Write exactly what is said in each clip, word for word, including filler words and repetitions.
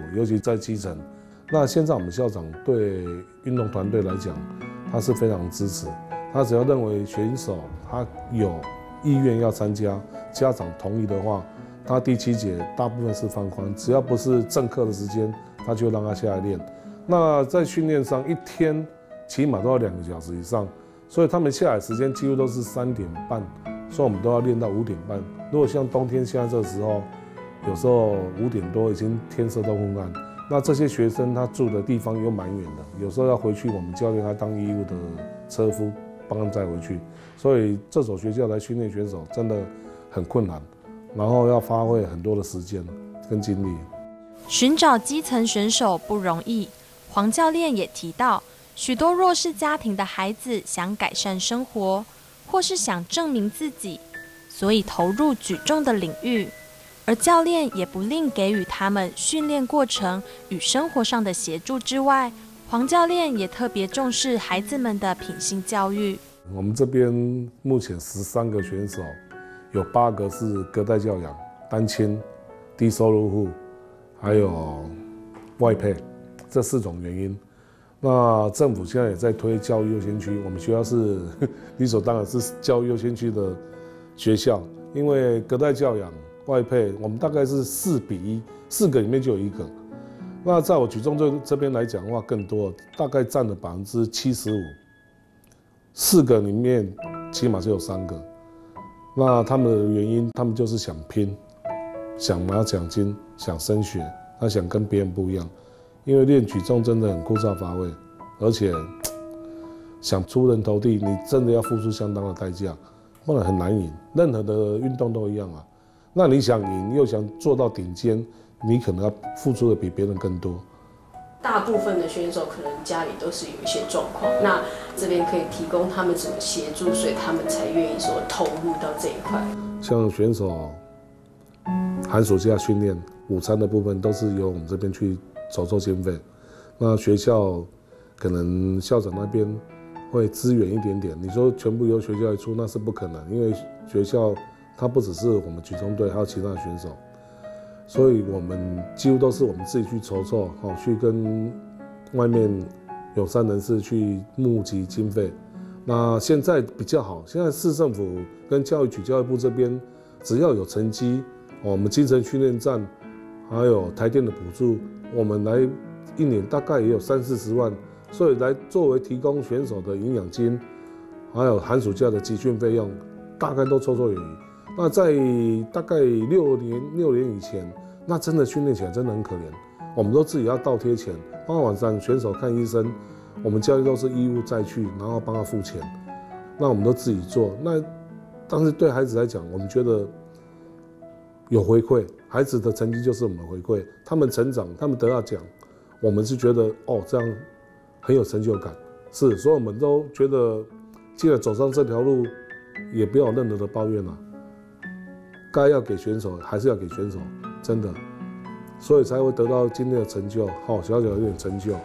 尤其在基层。那现在我们校长对运动团队来讲，他是非常支持。他只要认为选手他有意愿要参加，家长同意的话，他第七节大部分是放宽，只要不是正课的时间，他就让他下来练。那在训练上，一天起码都要两个小时以上，所以他们下来时间几乎都是三点半，所以我们都要练到五点半。如果像冬天现在这个时候，有时候五点多已经天色都昏暗。那这些学生他住的地方又蛮远的，有时候要回去，我们教练还当义务的车夫帮他们载回去，所以这所学校来训练选手真的很困难，然后要花费很多的时间跟精力。 寻找基层选手不容易，黄教练也提到，许多弱势家庭的孩子想改善生活，或是想证明自己，所以投入举重的领域。而教练也不吝给予他们训练过程与生活上的协助之外，黄教练也特别重视孩子们的品性教育。 我们这边目前十三个选手，有八个是隔代教养、单亲、低收入户，还有外配，这四种原因。那政府现在也在推教育优先区，我们学校是理所当然是教育优先区的学校，因为隔代教养。外配我们大概是四比一，四个里面就有一个。那在我举重这这边来讲的话，更多，大概占了百分之七十五。四个里面起码就有三个。那他们的原因，他们就是想拼，想拿奖金，想升学，他想跟别人不一样。因为练举重真的很枯燥乏味，而且想出人头地，你真的要付出相当的代价，不然很难赢。任何的运动都一样啊。那你想赢又想做到顶尖，你可能要付出的比别人更多。 大部分的选手可能家里都是有一些状况，那这边可以提供他们怎么协助，所以他们才愿意说投入到这一块。 像选手寒暑假训练、午餐的部分都是由我们这边去筹措经费。那学校可能校长那边会支援一点点，你说全部由学校来出，那是不可能，因为学校。他不只是我们举重队，还有其他的选手，所以我们几乎都是我们自己去筹措，好去跟外面友善人士去募集经费。那现在比较好，现在市政府跟教育局、教育部这边，只要有成绩，我们精神训练站，还有台电的补助，我们来一年大概也有三四十万，所以来作为提供选手的营养金，还有寒暑假的集训费用，大概都绰绰有余。那在大概六年六年以前，那真的训练起来真的很可怜，我们都自己要倒贴钱，包括晚上选手看医生，我们教练都是义务再去，然后帮他付钱，那我们都自己做。那但是对孩子来讲，我们觉得有回馈，孩子的成绩就是我们的回馈，他们成长，他们得到奖，我们是觉得哦这样很有成就感，是，所以我们都觉得，既然走上这条路，也不要有任何的抱怨了。该要给选手还是要给选手，真的，所以才会得到今天的成就，好，小小有点成就。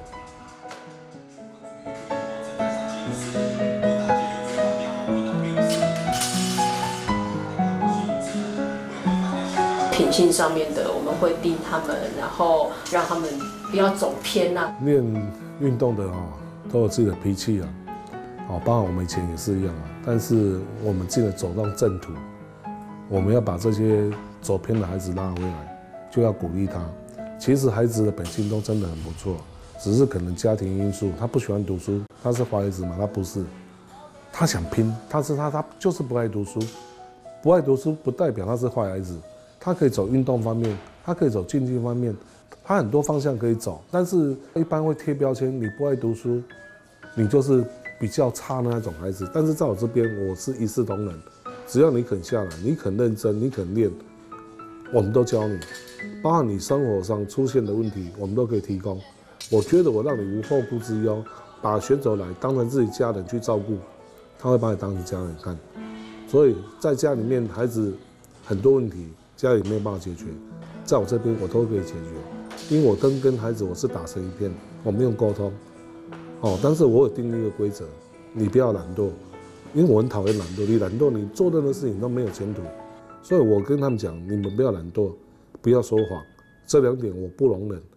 品性上面的，我们会盯他们，然后让他们不要走偏啊。 练运动的啊，都有自己的脾气啊，好，包括我们以前也是一样啊。但是我们既然走上正途。我们要把这些走偏的孩子拉回来，就要鼓励他。其实孩子的本性都真的很不错，只是可能家庭因素，他不喜欢读书，他是坏孩子嘛，他不是，他想拼，他是他他就是不爱读书，不爱读书不代表他是坏孩子，他可以走运动方面，他可以走竞技方面，他很多方向可以走，但是一般会贴标签，你不爱读书，你就是比较差的那种孩子。但是在我这边，我是一视同仁。只要你肯下来，你肯认真，你肯练，我们都教你，包括你生活上出现的问题，我们都可以提供。我觉得我让你无后顾之忧，把选手来当成自己家人去照顾，他会把你当成家人看。所以在家里面，孩子很多问题家里没有办法解决，在我这边我都可以解决，因为我跟跟孩子我是打成一片，我们用沟通。哦，但是我有定立一个规则，你不要懒惰。因为我很讨厌懒惰，你懒惰，你做任何事情都没有前途，所以我跟他们讲，你们不要懒惰，不要说谎，这两点我不容忍。